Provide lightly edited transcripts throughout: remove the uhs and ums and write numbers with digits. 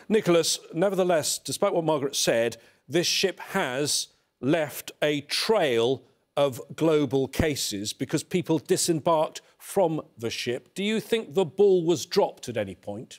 Nicholas, nevertheless, despite what Margaret said, this ship has left a trail of global cases because people disembarked from the ship. Do you think the ball was dropped at any point?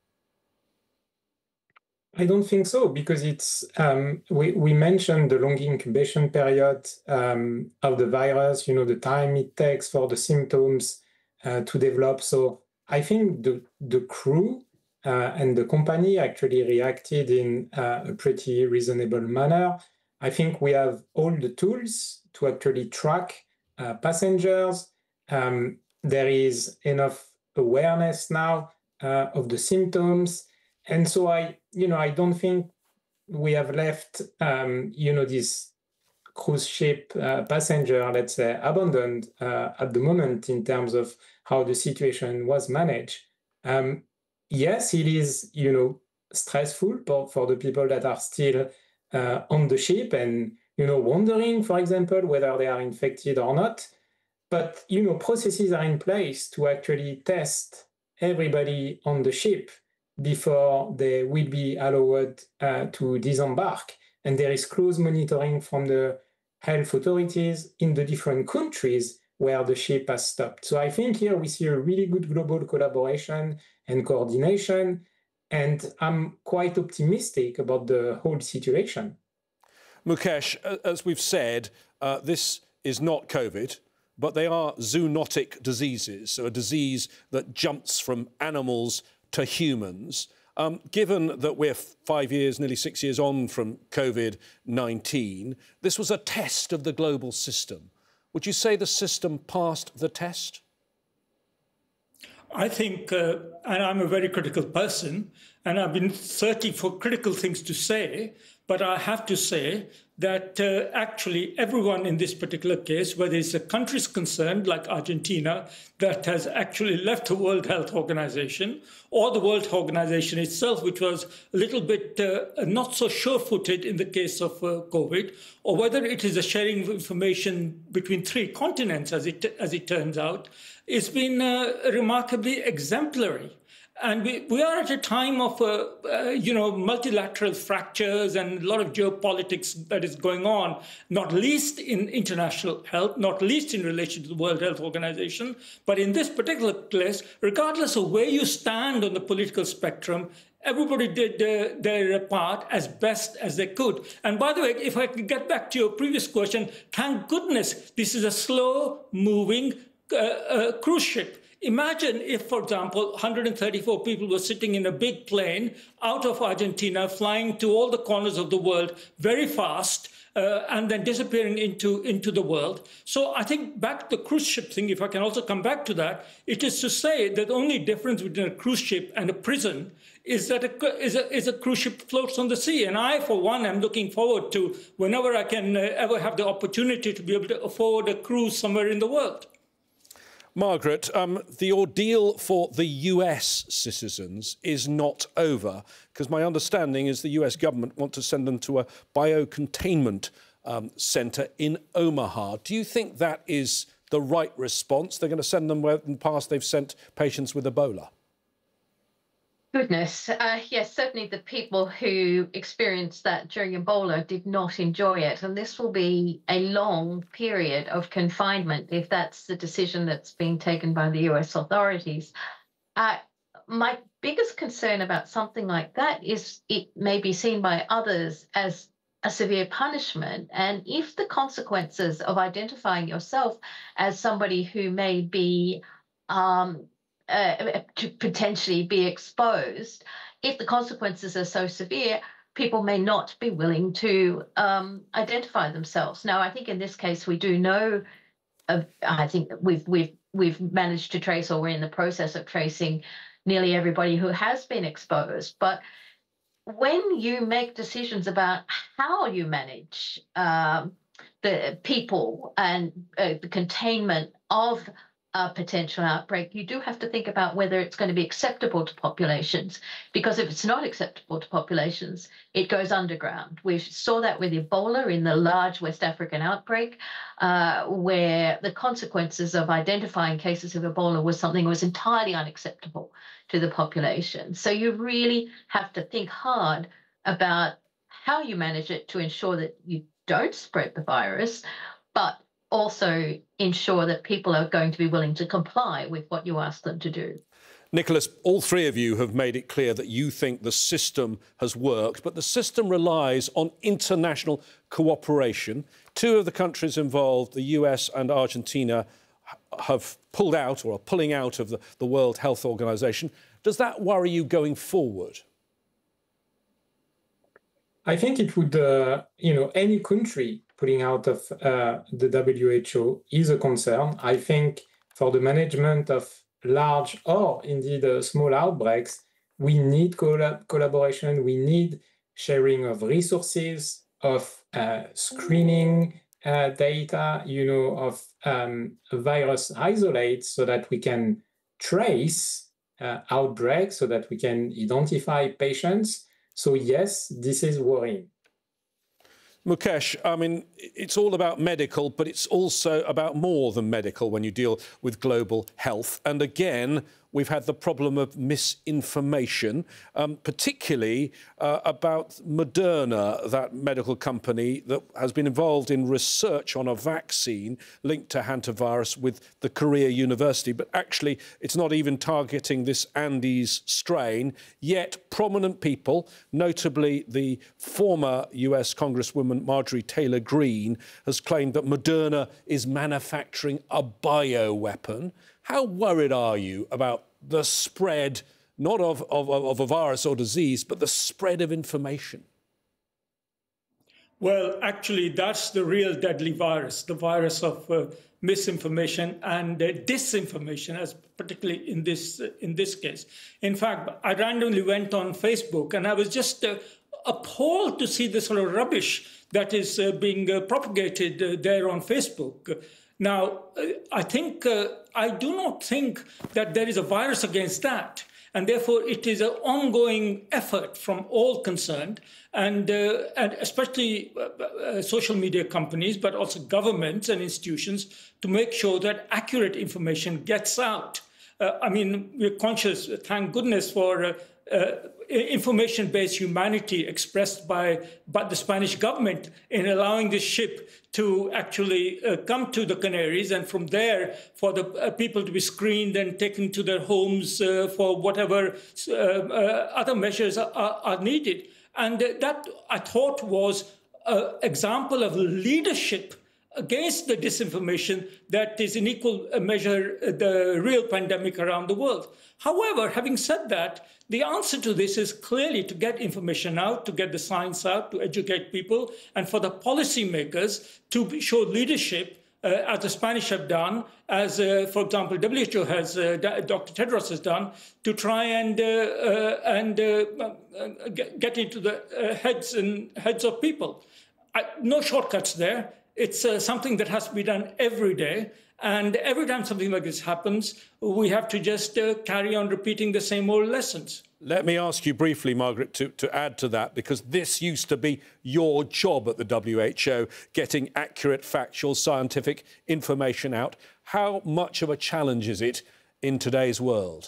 I don't think so, because it's we mentioned the long incubation period of the virus, the time it takes for the symptoms to develop. So I think the crew and the company actually reacted in a pretty reasonable manner. I think we have all the tools to actually track passengers. There is enough awareness now of the symptoms. And so I don't think we have left, this cruise ship passenger, let's say, abandoned at the moment in terms of how the situation was managed. Yes, it is, stressful for the people that are still on the ship and, wondering, for example, whether they are infected or not. But, processes are in place to actually test everybody on the ship before they will be allowed to disembark. And there is close monitoring from the health authorities in the different countries where the ship has stopped. So I think here we see a really good global collaboration and coordination, and I'm quite optimistic about the whole situation. Mukesh, as we've said, this is not COVID, but they are zoonotic diseases, so a disease that jumps from animals to humans. Given that we're 5 years, nearly 6 years on from COVID-19, this was a test of the global system. Would you say the system passed the test? I think, and I'm a very critical person, and I've been searching for critical things to say, but I have to say that actually everyone in this particular case, whether it's a countries concerned like Argentina that has actually left the World Health Organization, or the World Health Organization itself, which was a little bit not so sure-footed in the case of COVID, or whether it is a sharing of information between 3 continents, as it turns out, it's been remarkably exemplary. And we are at a time of, multilateral fractures and a lot of geopolitics that is going on, not least in international health, not least in relation to the World Health Organization. But in this particular case, regardless of where you stand on the political spectrum, everybody did their part as best as they could. And by the way, if I can get back to your previous question, thank goodness this is a slow-moving cruise ship. Imagine if, for example, 134 people were sitting in a big plane out of Argentina, flying to all the corners of the world very fast, and then disappearing into the world. So I think back to the cruise ship thing, if I can also come back to that, it is to say that the only difference between a cruise ship and a prison is that a cruise ship floats on the sea. And I, for one, am looking forward to whenever I can ever have the opportunity to be able to afford a cruise somewhere in the world. Margaret, the ordeal for the US citizens is not over, because my understanding is the US government want to send them to a biocontainment centre in Omaha. Do you think that is the right response? They're going to send them where in the past they've sent patients with Ebola. Goodness, yes, certainly the people who experienced that during Ebola did not enjoy it. And this will be a long period of confinement if that's the decision that's being taken by the US authorities. My biggest concern about something like that is it may be seen by others as a severe punishment. And if the consequences of identifying yourself as somebody who may be to potentially be exposed, if the consequences are so severe, people may not be willing to identify themselves. Now, I think in this case we do know. I think that we've managed to trace, or we're in the process of tracing, nearly everybody who has been exposed. But when you make decisions about how you manage the people and the containment of a potential outbreak, you do have to think about whether it's going to be acceptable to populations, because if it's not acceptable to populations, it goes underground. We saw that with Ebola in the large West African outbreak, where the consequences of identifying cases of Ebola was something that was entirely unacceptable to the population. So you really have to think hard about how you manage it to ensure that you don't spread the virus, but also ensure that people are going to be willing to comply with what you ask them to do. Nicholas, all three of you have made it clear that you think the system has worked, but the system relies on international cooperation. Two of the countries involved, the US and Argentina, have pulled out or are pulling out of the World Health Organization. Does that worry you going forward? I think it would, any country pulling out of the WHO is a concern. I think for the management of large or indeed small outbreaks, we need collaboration, we need sharing of resources, of screening data, of virus isolates so that we can trace outbreaks, so that we can identify patients. So yes, this is worrying. Mukesh, I mean, it's all about medical, but it's also about more than medical when you deal with global health. And again, we've had the problem of misinformation, particularly about Moderna, that medical company that has been involved in research on a vaccine linked to hantavirus with the Korea University. But actually, it's not even targeting this Andes strain. Yet prominent people, notably the former US Congresswoman Marjorie Taylor Greene, has claimed that Moderna is manufacturing a bioweapon. How worried are you about the spread, not of a virus or disease, but the spread of information? Well, actually, that's the real deadly virus, the virus of misinformation and disinformation, as particularly in this case. In fact, I randomly went on Facebook and I was just appalled to see the sort of rubbish that is being propagated there on Facebook. Now, I do not think that there is a virus against that. And therefore, it is an ongoing effort from all concerned, and especially social media companies, but also governments and institutions, to make sure that accurate information gets out. I mean, we're conscious, thank goodness, for information-based humanity expressed by the Spanish government in allowing this ship to actually come to the Canaries, and from there for the people to be screened and taken to their homes for whatever other measures are needed. And that, I thought, was an example of leadership against the disinformation that is in equal measure the real pandemic around the world. However, having said that, the answer to this is clearly to get information out, to get the science out, to educate people, and for the policymakers to show leadership, as the Spanish have done, as, for example, WHO has, Dr. Tedros has done, to try and get into the heads of people. No shortcuts there. It's something that has to be done every day. And every time something like this happens, we have to just carry on repeating the same old lessons. Let me ask you briefly, Margaret, to add to that, because this used to be your job at the WHO, getting accurate, factual, scientific information out. How much of a challenge is it in today's world?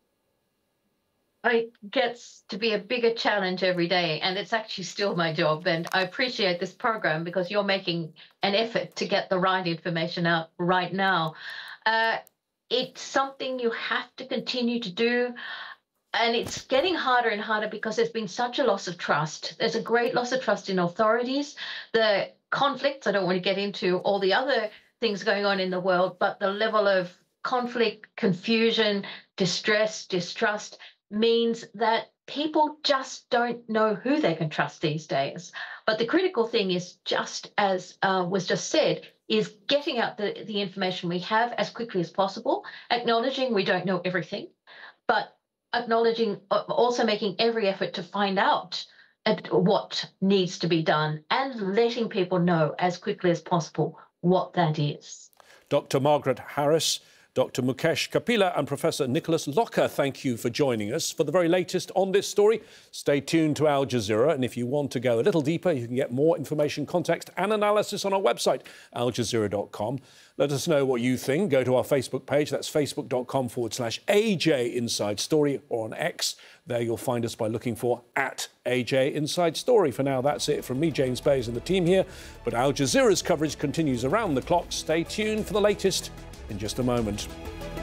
It gets to be a bigger challenge every day, and it's actually still my job. And I appreciate this program because you're making an effort to get the right information out right now. It's something you have to continue to do, and it's getting harder and harder because there's been such a loss of trust. There's a great loss of trust in authorities. The conflicts, I don't want to get into all the other things going on in the world, but the level of conflict, confusion, distress, distrust means that people just don't know who they can trust these days. But the critical thing is, just as was just said, is getting out the information we have as quickly as possible, acknowledging we don't know everything, but acknowledging, also making every effort to find out what needs to be done and letting people know as quickly as possible what that is. Dr. Margaret Harris, Dr. Mukesh Kapila and Professor Nicholas Locker, thank you for joining us. For the very latest on this story, stay tuned to Al Jazeera. And if you want to go a little deeper, you can get more information, context and analysis on our website, aljazeera.com. Let us know what you think. Go to our Facebook page. That's facebook.com/AJ Inside Story, or on X. There you'll find us by looking for @AJ Inside Story. For now, that's it from me, James Bays, and the team here. But Al Jazeera's coverage continues around the clock. Stay tuned for the latest in just a moment.